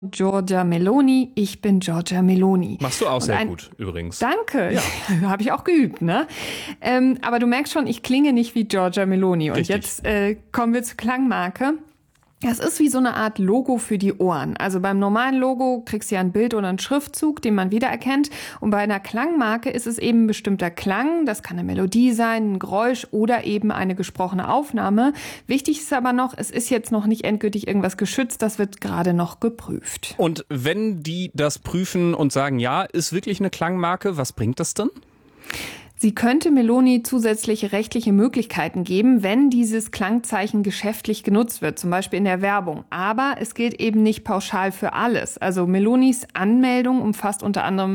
Giorgia Meloni, ich bin Giorgia Meloni. Machst du auch sehr gut, übrigens. Danke, ja, habe ich auch geübt, ne? Aber du merkst schon, ich klinge nicht wie Giorgia Meloni. Und Richtig. Jetzt kommen wir zur Klangmarke. Das ist wie so eine Art Logo für die Ohren. Also beim normalen Logo kriegst du ja ein Bild oder einen Schriftzug, den man wiedererkennt. Und bei einer Klangmarke ist es eben ein bestimmter Klang. Das kann eine Melodie sein, ein Geräusch oder eben eine gesprochene Aufnahme. Wichtig ist aber noch, es ist jetzt noch nicht endgültig irgendwas geschützt. Das wird gerade noch geprüft. Und wenn die das prüfen und sagen, ja, ist wirklich eine Klangmarke, was bringt das denn? Sie könnte Meloni zusätzliche rechtliche Möglichkeiten geben, wenn dieses Klangzeichen geschäftlich genutzt wird, zum Beispiel in der Werbung. Aber es gilt eben nicht pauschal für alles. Also Melonis Anmeldung umfasst unter anderem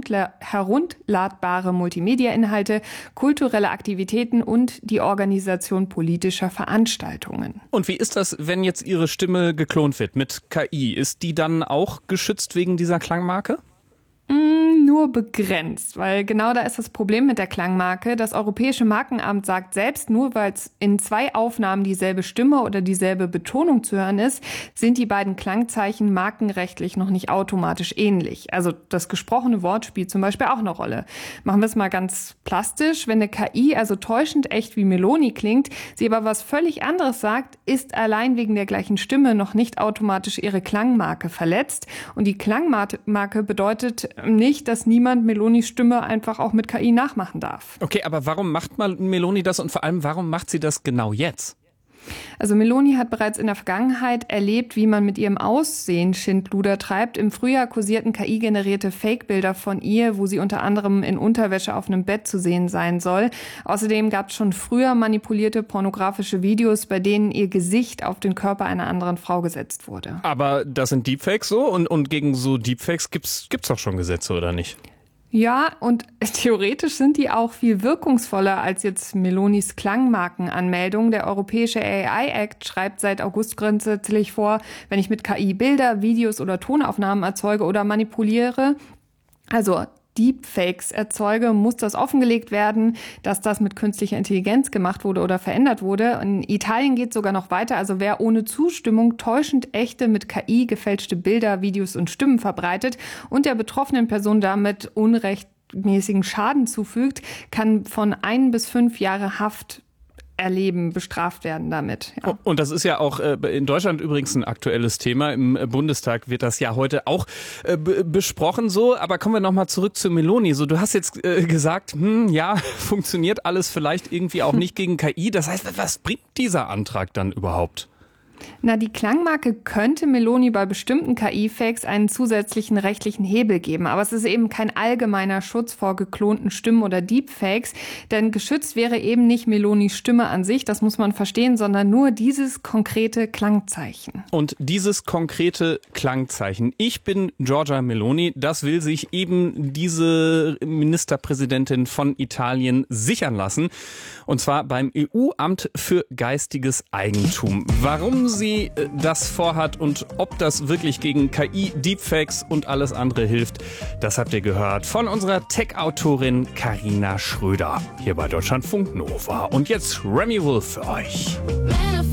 herunterladbare Multimedia-Inhalte, kulturelle Aktivitäten und die Organisation politischer Veranstaltungen. Und wie ist das, wenn jetzt Ihre Stimme geklont wird mit KI? Ist die dann auch geschützt wegen dieser Klangmarke? Nur begrenzt, weil genau da ist das Problem mit der Klangmarke. Das Europäische Markenamt sagt selbst, nur weil es in 2 Aufnahmen dieselbe Stimme oder dieselbe Betonung zu hören ist, sind die beiden Klangzeichen markenrechtlich noch nicht automatisch ähnlich. Also das gesprochene Wort spielt zum Beispiel auch eine Rolle. Machen wir es mal ganz plastisch. Wenn eine KI also täuschend echt wie Meloni klingt, sie aber was völlig anderes sagt, ist allein wegen der gleichen Stimme noch nicht automatisch ihre Klangmarke verletzt. Und die Klangmarke bedeutet nicht, dass niemand Melonis Stimme einfach auch mit KI nachmachen darf. Okay, aber warum macht Meloni das und vor allem, warum macht sie das genau jetzt? Also Meloni hat bereits in der Vergangenheit erlebt, wie man mit ihrem Aussehen Schindluder treibt. Im Frühjahr kursierten KI-generierte Fake-Bilder von ihr, wo sie unter anderem in Unterwäsche auf einem Bett zu sehen sein soll. Außerdem gab es schon früher manipulierte pornografische Videos, bei denen ihr Gesicht auf den Körper einer anderen Frau gesetzt wurde. Aber das sind Deepfakes so und gegen so Deepfakes gibt's doch schon Gesetze, oder nicht? Ja, und theoretisch sind die auch viel wirkungsvoller als jetzt Melonis Klangmarkenanmeldung. Der Europäische AI-Act schreibt seit August grundsätzlich vor, wenn ich mit KI Bilder, Videos oder Tonaufnahmen erzeuge oder manipuliere, also Deepfakes erzeuge, muss das offengelegt werden, dass das mit künstlicher Intelligenz gemacht wurde oder verändert wurde. In Italien geht es sogar noch weiter. Also wer ohne Zustimmung täuschend echte, mit KI gefälschte Bilder, Videos und Stimmen verbreitet und der betroffenen Person damit unrechtmäßigen Schaden zufügt, kann von 1 bis 5 Jahre Haft bestraft werden damit. Ja. Und das ist ja auch in Deutschland übrigens ein aktuelles Thema. Im Bundestag wird das ja heute auch besprochen so. Aber kommen wir nochmal zurück zu Meloni. So, du hast jetzt gesagt, ja, funktioniert alles vielleicht irgendwie auch nicht gegen KI. Das heißt, was bringt dieser Antrag dann überhaupt? Na, die Klangmarke könnte Meloni bei bestimmten KI-Fakes einen zusätzlichen rechtlichen Hebel geben. Aber es ist eben kein allgemeiner Schutz vor geklonten Stimmen oder Deepfakes. Denn geschützt wäre eben nicht Melonis Stimme an sich, das muss man verstehen, sondern nur dieses konkrete Klangzeichen. Und dieses konkrete Klangzeichen, ich bin Giorgia Meloni, das will sich eben diese Ministerpräsidentin von Italien sichern lassen. Und zwar beim EU-Amt für geistiges Eigentum. Warum sie das vorhat und ob das wirklich gegen KI, Deepfakes und alles andere hilft, das habt ihr gehört von unserer Tech-Autorin Carina Schröder hier bei Deutschlandfunk Nova. Und jetzt Remy Wolf für euch.